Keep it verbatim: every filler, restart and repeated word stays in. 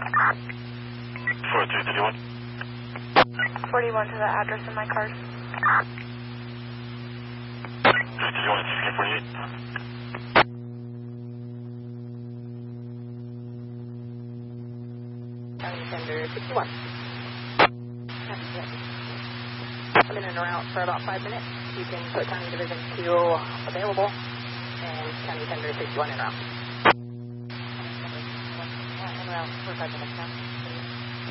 forty-two thirty-one. forty-one to the address in my card. fifty-one, six K forty-eight. County Tender sixty-one. I'm in and around for about five minutes. You can put County Division two available and County Tender sixty-one en route. En route for five minutes now.